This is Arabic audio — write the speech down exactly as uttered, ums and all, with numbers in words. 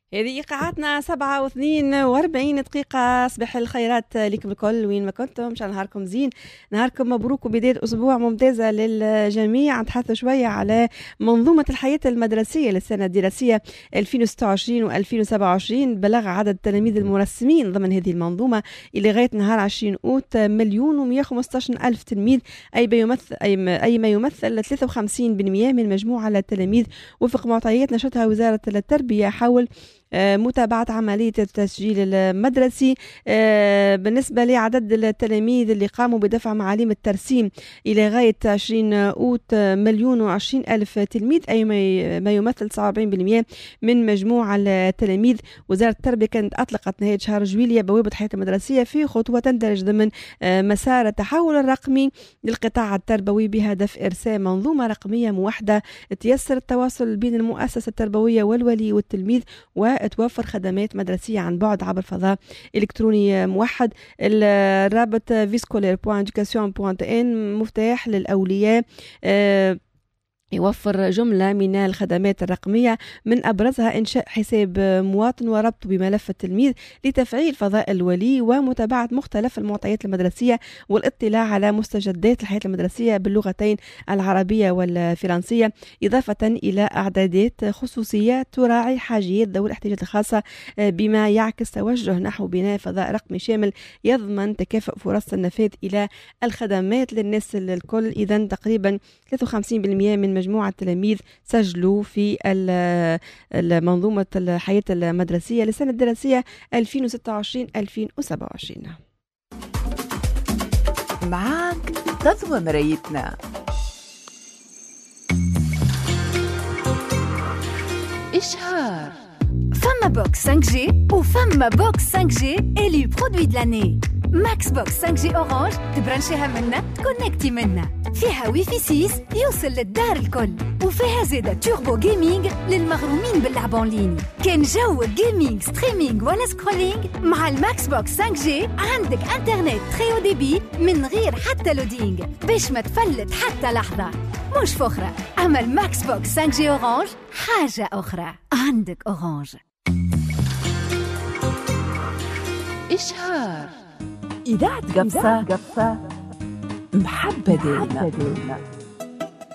هذه إيقاعاتنا سبعة واثنين واربعين دقيقة. صباح الخيرات لكم الكل وين ما كنتم، شان نهاركم زين، نهاركم مبروك وبداية أسبوع ممتازة للجميع. نتحدث شوية على منظومة الحياة المدرسية للسنة الدراسية ألفين وستة وعشرين وألفين وسبعة وعشرين. بلغ عدد التلاميذ المرسمين ضمن هذه المنظومة إلى غاية نهار عشرين أوت مليون ومئة وخمسة عشر ألف تلميذ، أي بيمثل أي ما يمثل ثلاثة وخمسين بالمئة من مجموع التلاميذ وفق معطيات نشرتها وزارة التربية حول متابعة عملية التسجيل المدرسي. بالنسبة لعدد التلاميذ اللي قاموا بدفع معاليم الترسيم إلى غاية عشرين أوت مليون وعشرين ألف تلميذ، أي ما يمثل تسعة وأربعين بالمئة من مجموع التلاميذ. وزارة التربية كانت أطلقت نهاية شهر جويلية بوابة الحياة المدرسية في خطوة تندرج ضمن مسار التحول الرقمي للقطاع التربوي بهدف إرساء منظومة رقمية موحدة تيسر التواصل بين المؤسسة التربوية والولي والتلميذ وتوفر خدمات مدرسية عن بعد عبر فضاء إلكتروني موحد. الرابط فيسكولير بوان إدوكاسيون بوان تي إن مفتاح للأولياء، أه يوفر جملة من الخدمات الرقمية من أبرزها إنشاء حساب مواطن وربطه بملف التلميذ لتفعيل فضاء الولي ومتابعة مختلف المعطيات المدرسية والاطلاع على مستجدات الحياة المدرسية باللغتين العربية والفرنسية، إضافة إلى إعدادات خصوصية تراعي حاجيات ذوي الاحتياجات الخاصة بما يعكس توجه نحو بناء فضاء رقمي شامل يضمن تكافؤ فرص النفاذ إلى الخدمات للناس الكل. إذن تقريبا ثلاثة وخمسين بالمئة من مجموعة التلاميذ سجلوا في المنظومة الحياة المدرسية للسنة الدراسية ألفين وستة وعشرين ألفين وسبعة وعشرين. معاك تضوى مرايتنا. إشهار فما بوكس خمسة جي وفما بوكس خمسة جي إلي برودوي دو لاني. ماكس بوكس خمسة جي أورانج تبرنشيها منا تكونكتي منا، فيها وي في ستة يوصل للدار الكل، وفيها زيادة توربو جيمنج للمغرومين باللعب اونلاين. كان جو جيمنج ستريمينج ولا سكرولينج مع الماكس بوكس خمسة جي عندك انترنت تري او دي بي من غير حتى لودينج باش ما تفلت حتى لحظة. مش فخرة، أما الماكس بوكس خمسة جي أورانج حاجة أخرى. عندك أورانج. إشهار إذاعة قبصة محبة دينا.